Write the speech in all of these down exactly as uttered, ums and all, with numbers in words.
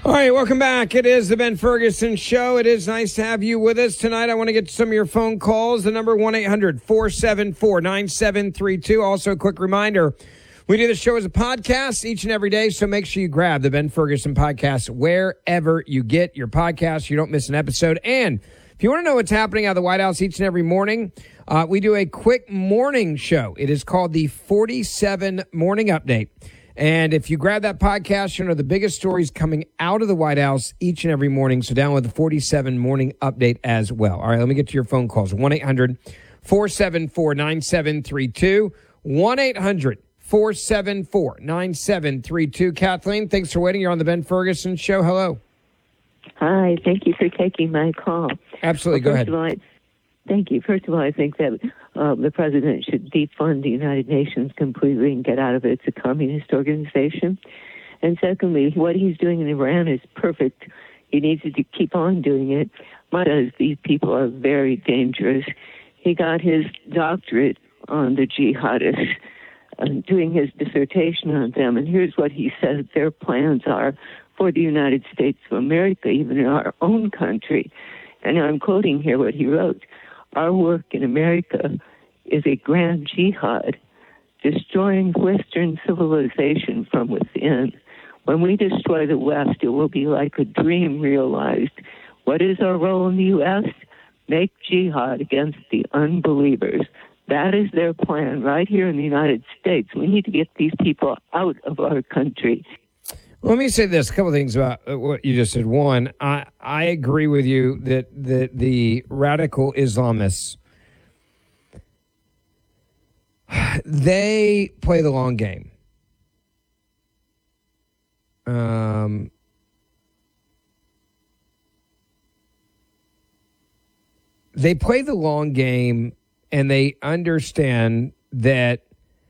All right, welcome back. It is the Ben Ferguson Show. It is nice to have you with us tonight. I want to get to some of your phone calls. The number one eight hundred four seven four nine seven three two. Also, a quick reminder, we do the show as a podcast each and every day, so make sure you grab the Ben Ferguson Podcast wherever you get your podcast. You don't miss an episode. And if you want to know what's happening out of the White House each and every morning, uh, we do a quick morning show. It is called the forty-seven Morning Update. And if you grab that podcast, you know the biggest stories coming out of the White House each and every morning. So download the forty-seven Morning Update as well. All right, let me get to your phone calls. one eight hundred four seven four nine seven three two. one eight hundred four seven four nine seven three two. Kathleen, thanks for waiting. You're on the Ben Ferguson Show. Hello. Hi, thank you for taking my call. Absolutely, well, go ahead. All, I, thank you. First of all, I think that uh, the president should defund the United Nations completely and get out of it. It's a communist organization. And secondly, what he's doing in Iran is perfect. He needs to keep on doing it. Because these people are very dangerous. He got his doctorate on the jihadists, uh, doing his dissertation on them. And here's what he says their plans are for the United States of America, even in our own country. And I'm quoting here what he wrote. Our work in America is a grand jihad, destroying Western civilization from within. When we destroy the West, it will be like a dream realized. What is our role in the U S? Make jihad against the unbelievers. That is their plan right here in the United States. We need to get these people out of our country. Let me say this, a couple of things about what you just said. One, I, I agree with you that the, the radical Islamists, they play the long game. Um, they play the long game, and they understand that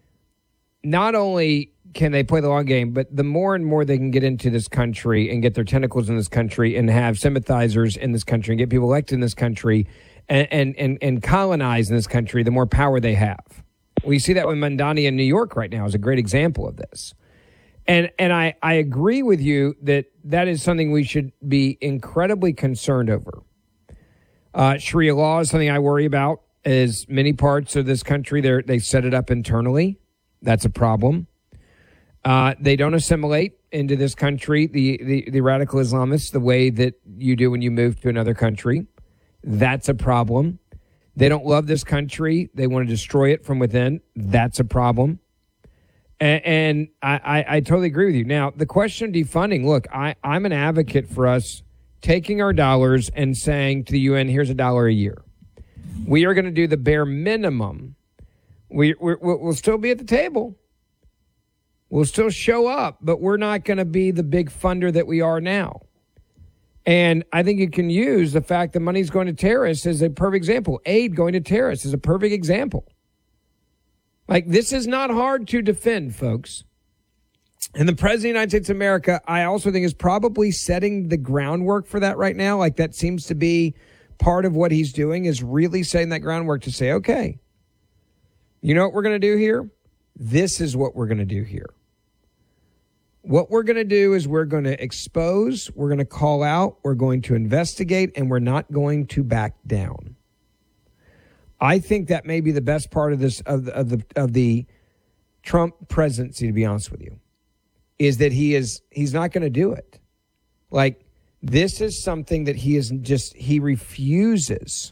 not only can they play the long game, but the more and more they can get into this country and get their tentacles in this country and have sympathizers in this country and get people elected in this country and, and, and, and colonize in this country, the more power they have. We see that with Mamdani in New York right now is a great example of this. And and I, I agree with you that that is something we should be incredibly concerned over. Uh, Sharia law is something I worry about, as many parts of this country, they they set it up internally. That's a problem. Uh, they don't assimilate into this country, the, the, the radical Islamists, the way that you do when you move to another country. That's a problem. They don't love this country. They want to destroy it from within. That's a problem. And, and I, I, I totally agree with you. Now, the question of defunding, look, I, I'm an advocate for us taking our dollars and saying to the U N, here's a dollar a year. We are going to do the bare minimum. We, we're, we'll still be at the table. We'll still show up, but we're not going to be the big funder that we are now. And I think you can use the fact that money's going to terrorists as a perfect example. Aid going to terrorists is a perfect example. Like, this is not hard to defend, folks. And the President of the United States of America, I also think, is probably setting the groundwork for that right now. Like, that seems to be part of what he's doing, is really setting that groundwork to say, okay, you know what we're going to do here? This is what we're going to do here. What we're going to do is we're going to expose, we're going to call out, we're going to investigate, and we're not going to back down. I think that may be the best part of this of the of the, of the Trump presidency, to be honest with you, is that he is he's not going to do it. Like, this is something that he is just he refuses.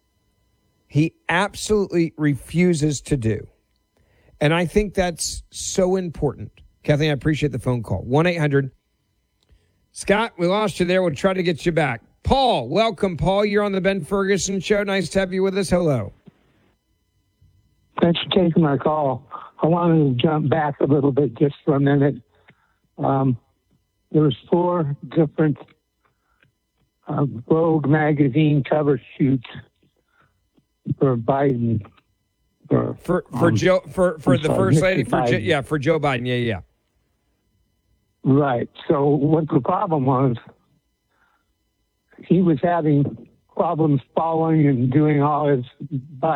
He absolutely refuses to do. And I think that's so important. Kathleen, I appreciate the phone call. one eight hundred Scott, we lost you there. We'll try to get you back. Paul, welcome, Paul. You're on the Ben Ferguson Show. Nice to have you with us. Hello. Thanks for taking my call. I wanted to jump back a little bit just for a minute. Um, there was four different uh, Vogue magazine cover shoots for Biden. For for, for um, Joe for, for the sorry, first lady for Joe, yeah for Joe Biden yeah yeah right. So what the problem was, he was having problems following and doing all his